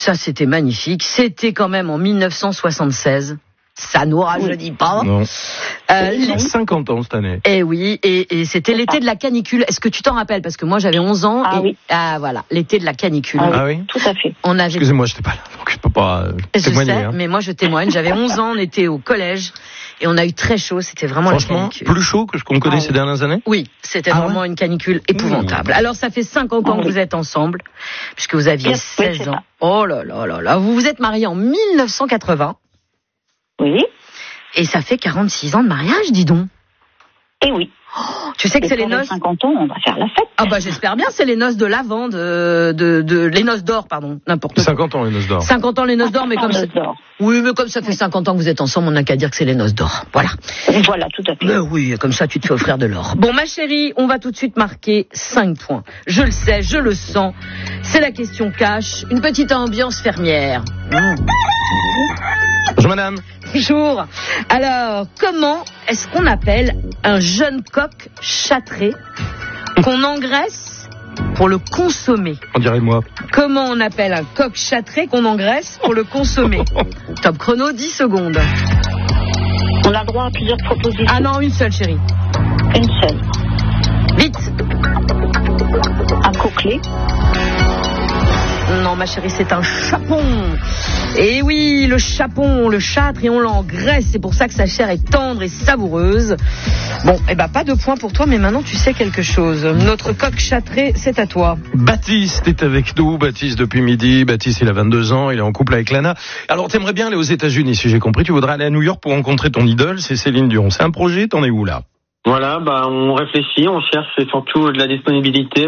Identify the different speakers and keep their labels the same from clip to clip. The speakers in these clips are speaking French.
Speaker 1: Ça, c'était magnifique. C'était quand même en 1976. Ça nous rajeunit pas.
Speaker 2: Non. 50 ans cette année.
Speaker 1: Et oui, et c'était l'été de la canicule. Est-ce que tu t'en rappelles? Parce que moi, j'avais 11 ans.
Speaker 3: Oui.
Speaker 1: Ah, voilà, l'été de la canicule.
Speaker 2: Ah oui.
Speaker 3: Tout à fait.
Speaker 1: On avait...
Speaker 2: Excusez-moi, j'étais pas là, donc je peux pas témoigner.
Speaker 1: Je sais, mais moi, je témoigne. J'avais 11 ans, on était au collège. Et on a eu très chaud, c'était vraiment la canicule.
Speaker 2: Plus chaud que ce qu'on connaît ces dernières années?
Speaker 1: Oui, c'était vraiment une canicule épouvantable. Alors, ça fait 50 ans que vous êtes ensemble, puisque vous aviez 16 ans. Oh là là là là, vous vous êtes mariés en 1980.
Speaker 3: Oui.
Speaker 1: Et ça fait 46 ans de mariage, dis donc.
Speaker 3: Et oui.
Speaker 1: Oh, tu sais que c'est les noces...
Speaker 3: 50 ans, on va faire la fête.
Speaker 1: Ah bah j'espère bien, c'est les noces de l'Avent, les noces d'or, pardon, n'importe quoi.
Speaker 2: 50 ans les noces d'or.
Speaker 1: 50 ans les noces d'or, mais comme ça... Oui, mais comme ça fait 50 ans que vous êtes ensemble, on n'a qu'à dire que c'est les noces d'or. Voilà.
Speaker 3: Voilà, tout à fait.
Speaker 1: Oui, comme ça tu te fais offrir de l'or. Bon, ma chérie, on va tout de suite marquer 5 points. Je le sais, je le sens. C'est la question cash, une petite ambiance fermière.
Speaker 2: Bonjour madame.
Speaker 1: Bonjour. Alors, comment est-ce qu'on appelle un jeune coq châtré qu'on engraisse pour le consommer?
Speaker 2: On dirait moi.
Speaker 1: Comment on appelle un coq châtré qu'on engraisse pour le consommer? Top chrono, 10 secondes.
Speaker 3: On a droit à plusieurs propositions.
Speaker 1: Ah non, une seule, chérie.
Speaker 3: Une seule.
Speaker 1: Vite.
Speaker 3: Un coquelet.
Speaker 1: Non, ma chérie, c'est un chapon. Et oui, le chapon, on le châtre et on l'engraisse. C'est pour ça que sa chair est tendre et savoureuse. Bon, pas de point pour toi, mais maintenant tu sais quelque chose. Notre coq châtré, c'est à toi.
Speaker 2: Baptiste est avec nous. Baptiste depuis midi. Baptiste, il a 22 ans. Il est en couple avec Lana. Alors, t'aimerais bien aller aux États-Unis, si j'ai compris. Tu voudrais aller à New York pour rencontrer ton idole, c'est Céline Dion. C'est un projet, t'en es où là?
Speaker 4: Voilà, on réfléchit, on cherche surtout de la disponibilité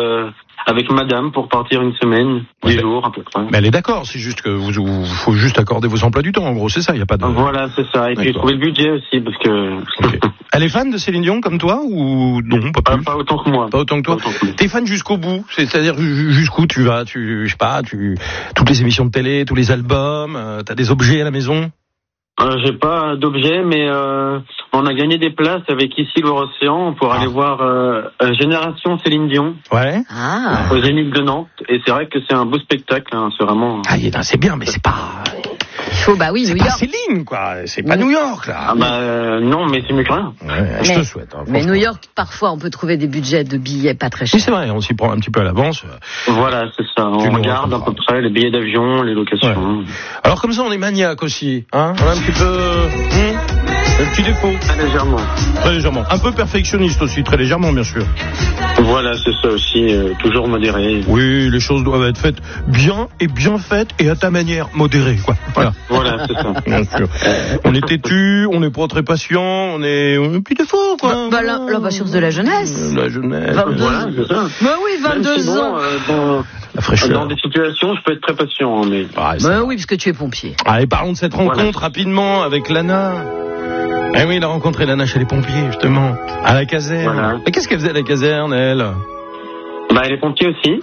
Speaker 4: avec madame pour partir une semaine, 10 jours à peu près.
Speaker 2: Mais elle est d'accord, c'est juste que faut juste accorder vos emplois du temps, en gros, c'est ça, il y a pas de...
Speaker 4: Voilà, c'est ça, et puis trouver le budget aussi, parce que...
Speaker 2: Okay. Elle est fan de Céline Dion comme toi, ou non, pas plus?
Speaker 4: Pas autant que moi.
Speaker 2: Pas autant que toi? T'es fan jusqu'au bout, c'est-à-dire jusqu'où tu vas, je sais pas, toutes les émissions de télé, tous les albums, t'as des objets à la maison?
Speaker 4: J'ai pas d'objet, mais on a gagné des places avec ici l'Océan pour aller voir Génération Céline Dion.
Speaker 2: Ouais.
Speaker 4: Au Zénith de Nantes. Et c'est vrai que c'est un beau spectacle, hein, c'est vraiment...
Speaker 2: c'est bien, mais c'est pas...
Speaker 1: Oui,
Speaker 2: c'est
Speaker 1: New
Speaker 2: pas
Speaker 1: York.
Speaker 2: Céline, quoi. C'est pas New York, là.
Speaker 4: Non, mais c'est mieux que rien.
Speaker 2: Ouais, je te souhaite. Hein,
Speaker 1: mais New York, parfois, on peut trouver des budgets de billets pas très chers.
Speaker 2: Oui, c'est vrai, on s'y prend un petit peu à l'avance.
Speaker 4: Voilà, c'est ça. On regarde à peu près les billets d'avion, les locations.
Speaker 2: Ouais. Alors, comme ça, on est maniaque aussi, hein. On a un petit peu... un petit défaut.
Speaker 4: Très légèrement.
Speaker 2: Très légèrement. Un peu perfectionniste aussi, très légèrement, bien sûr.
Speaker 4: Voilà, c'est ça aussi, toujours modéré.
Speaker 2: Oui, les choses doivent être faites bien et bien faites et à ta manière, modérée, quoi. Voilà.
Speaker 4: Voilà, c'est ça.
Speaker 2: Bien sûr. On est têtu, on n'est pas très patient, on est un petit défaut, quoi.
Speaker 1: La patience de la jeunesse.
Speaker 2: La jeunesse.
Speaker 1: 22.
Speaker 4: Voilà, c'est ça.
Speaker 1: Oui, 22 ans.
Speaker 2: La fraîcheur.
Speaker 4: Dans des situations, je peux être très patient, mais...
Speaker 1: Oui, parce que tu es pompier.
Speaker 2: Allez, parlons de cette rencontre rapidement avec Lana. Eh oui, il a rencontré Lana chez les pompiers, justement, à la caserne.
Speaker 4: Voilà.
Speaker 2: Mais qu'est-ce qu'elle faisait à la caserne, elle?
Speaker 4: Elle est pompier aussi.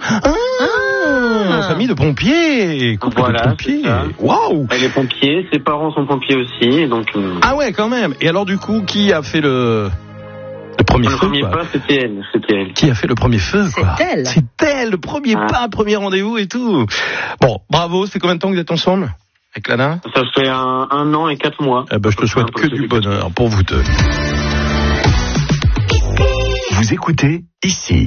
Speaker 2: Famille de pompiers. Couple de pompiers. Waouh.
Speaker 4: Elle est pompier, ses parents sont pompiers aussi, donc...
Speaker 2: Ah ouais, quand même. Et alors, du coup, qui a fait le premier feu?
Speaker 4: Le premier pas, c'était elle.
Speaker 2: Qui a fait le premier feu, quoi?
Speaker 1: C'est elle.
Speaker 2: C'est elle, le premier pas, premier rendez-vous et tout. Bon, bravo, ça fait combien de temps que vous êtes ensemble avec Lana?
Speaker 4: Ça fait un an et 4 mois.
Speaker 2: Je te souhaite que du bonheur pour vous deux.
Speaker 5: Vous écoutez ici.